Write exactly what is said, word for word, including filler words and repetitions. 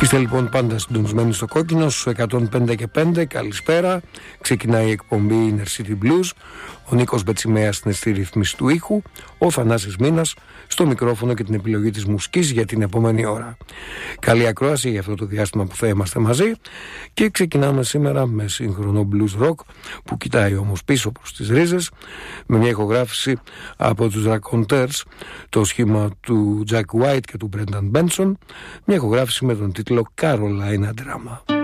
Είστε λοιπόν πάντα συντονισμένοι στο κόκκινο στους εκατόν πέντε και πέντε. Καλησπέρα. Ξεκινάει η εκπομπή Inner City Blues. Ο Νίκος Μπετσιμέας στην στη ρύθμιση του ήχου. Ο Θανάσης Μήνας στο μικρόφωνο και την επιλογή της μουσικής για την επόμενη ώρα. Καλή ακρόαση για αυτό το διάστημα που θα είμαστε μαζί. Και ξεκινάμε σήμερα με σύγχρονο blues rock που κοιτάει όμως πίσω προς τις ρίζες, με μια ηχογράφηση από τους Raconteurs, το σχήμα του Jack White και του Brendan Benson. Μια ηχογράφηση με τον τίτλο Carolina Drama.